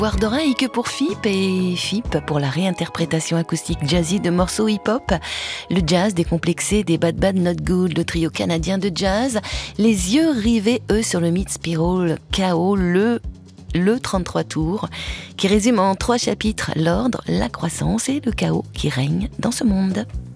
Guardera et que pour FIP et FIP pour la réinterprétation acoustique jazzy de morceaux hip-hop, le jazz décomplexé des Bad Bad Not Good, le trio canadien de jazz, les yeux rivés eux sur le mythe Spiral KO, le 33 tours, qui résume en 3 chapitres l'ordre, la croissance et le chaos qui règne dans ce monde.